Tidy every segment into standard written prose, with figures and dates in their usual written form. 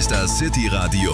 ist das City Radio,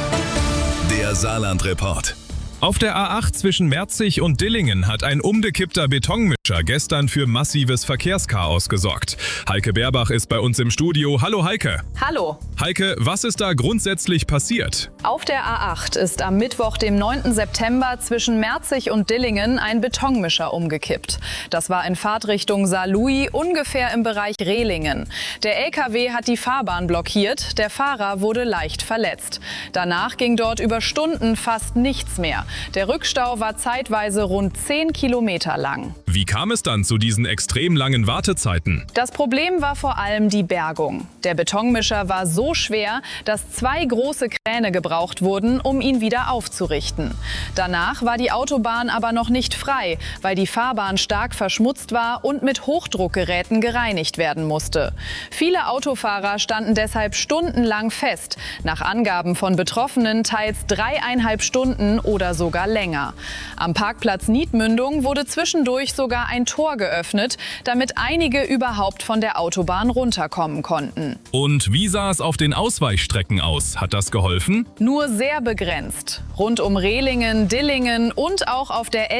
der Saarland-Report. Auf der A8 zwischen Merzig und Dillingen hat ein umgekippter Betonmischer gestern für massives Verkehrschaos gesorgt. Heike Berbach ist bei uns im Studio. Hallo Heike. Hallo. Heike, was ist da grundsätzlich passiert? Auf der A8 ist am Mittwoch, dem 9. September, zwischen Merzig und Dillingen ein Betonmischer umgekippt. Das war in Fahrtrichtung Saarlouis, ungefähr im Bereich Rehlingen. Der LKW hat die Fahrbahn blockiert, der Fahrer wurde leicht verletzt. Danach ging dort über Stunden fast nichts mehr. Der Rückstau war zeitweise rund 10 Kilometer lang. Wie kam es dann zu diesen extrem langen Wartezeiten? Das Problem war vor allem die Bergung. Der Betonmischer war so schwer, dass 2 große Kräne gebraucht wurden, um ihn wieder aufzurichten. Danach war die Autobahn aber noch nicht frei, weil die Fahrbahn stark verschmutzt war und mit Hochdruckgeräten gereinigt werden musste. Viele Autofahrer standen deshalb stundenlang fest. Nach Angaben von Betroffenen teils 3,5 Stunden oder sogar länger. Am Parkplatz Niedmündung wurde zwischendurch sogar ein Tor geöffnet, damit einige überhaupt von der Autobahn runterkommen konnten. Und wie sah es auf den Ausweichstrecken aus? Hat das geholfen? Nur sehr begrenzt. Rund um Rehlingen, Dillingen und auch auf der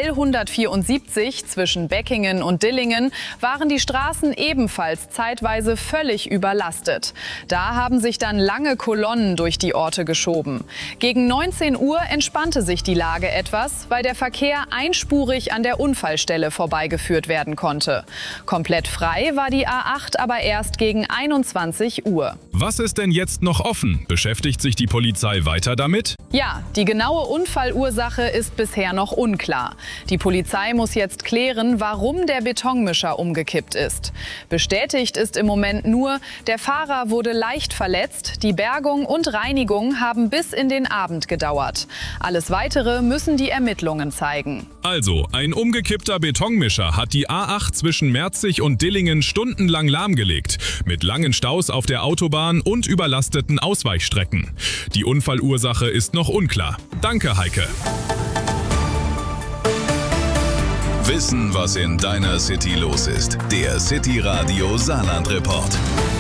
L174 zwischen Beckingen und Dillingen waren die Straßen ebenfalls zeitweise völlig überlastet. Da haben sich dann lange Kolonnen durch die Orte geschoben. Gegen 19 Uhr entspannte sich die Lage etwas, weil der Verkehr einspurig an der Unfallstelle vorbeigeführt werden konnte. Komplett frei war die A8 aber erst gegen 21 Uhr. Was ist denn jetzt noch offen? Beschäftigt sich die Polizei weiter damit? Ja, die genaue Unfallursache ist bisher noch unklar. Die Polizei muss jetzt klären, warum der Betonmischer umgekippt ist. Bestätigt ist im Moment nur, der Fahrer wurde leicht verletzt. Die Bergung und Reinigung haben bis in den Abend gedauert. Alles Weitere müssen die Ermittlungen zeigen. Also, ein umgekippter Betonmischer hat die A8 zwischen Merzig und Dillingen stundenlang lahmgelegt, mit langen Staus auf der Autobahn und überlasteten Ausweichstrecken. Die Unfallursache ist noch unklar. Danke, Heike. Wissen, was in deiner City los ist. Der City Radio Saarland-Report.